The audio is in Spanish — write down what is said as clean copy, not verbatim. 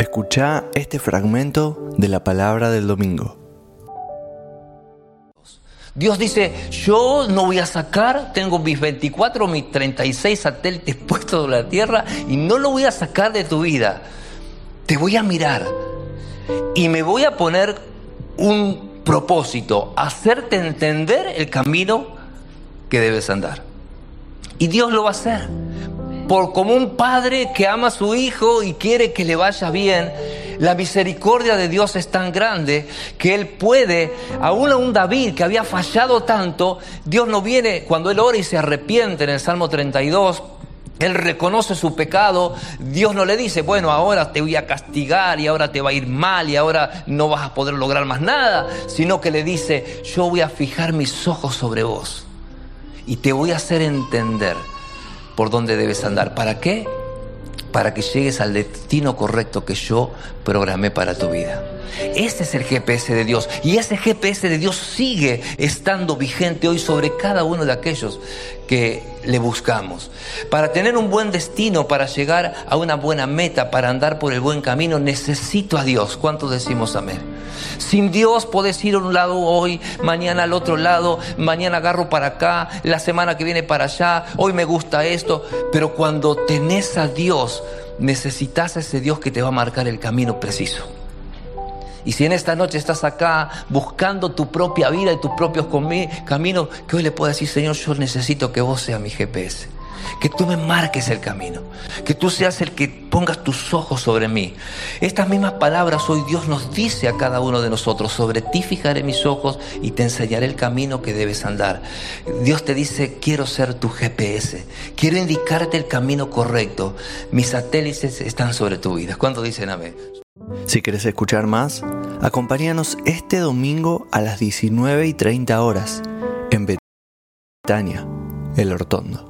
Escuchá este fragmento de la palabra del domingo. Dios dice, yo no voy a sacar, tengo mis 24, mis 36 satélites puestos en la tierra y no lo voy a sacar de tu vida. Te voy a mirar y me voy a poner un propósito, hacerte entender el camino que debes andar. Y Dios lo va a hacer. Como un padre que ama a su hijo y quiere que le vaya bien, la misericordia de Dios es tan grande que Él puede, aún a un David que había fallado tanto, Dios no viene, cuando él ora y se arrepiente en el Salmo 32, él reconoce su pecado, Dios no le dice, bueno, ahora te voy a castigar y ahora te va a ir mal y ahora no vas a poder lograr más nada, sino que le dice, yo voy a fijar mis ojos sobre vos y te voy a hacer entender por dónde debes andar. ¿Para qué? Para que llegues al destino correcto que yo programé para tu vida. Ese es el GPS de Dios. Y ese GPS de Dios sigue estando vigente hoy sobre cada uno de aquellos que le buscamos. Para tener un buen destino, para llegar a una buena meta, para andar por el buen camino, necesito a Dios. ¿Cuántos decimos amén? Sin Dios podés ir a un lado hoy, mañana al otro lado, mañana agarro para acá, la semana que viene para allá, hoy me gusta esto. Pero cuando tenés a Dios, necesitas a ese Dios que te va a marcar el camino preciso. Y si en esta noche estás acá buscando tu propia vida y tus propios caminos, que hoy le puedas decir, Señor, yo necesito que vos seas mi GPS. Que tú me marques el camino. Que tú seas el que pongas tus ojos sobre mí. Estas mismas palabras hoy Dios nos dice a cada uno de nosotros. Sobre ti fijaré mis ojos y te enseñaré el camino que debes andar. Dios te dice, quiero ser tu GPS. Quiero indicarte el camino correcto. Mis satélites están sobre tu vida. ¿Cuántos dicen amén? Si querés escuchar más, acompáñanos este domingo a las 19:30 horas en Betania, El Hortondo.